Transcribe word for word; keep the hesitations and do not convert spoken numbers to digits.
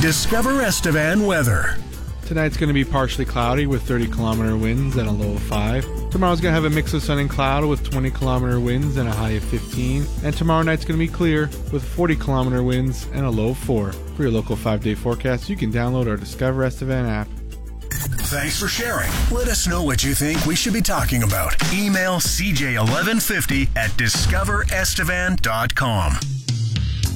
Discover Estevan weather. Tonight's going to be partially cloudy with thirty kilometer winds and a low of five. Tomorrow's going to have a mix of sun and cloud with twenty kilometer winds and a high of fifteen. And tomorrow night's going to be clear with forty kilometer winds and a low of four. For your local five-day forecast, you can download our Discover Estevan app. Thanks for sharing. Let us know what you think we should be talking about. Email c j eleven fifty at discover estevan dot com.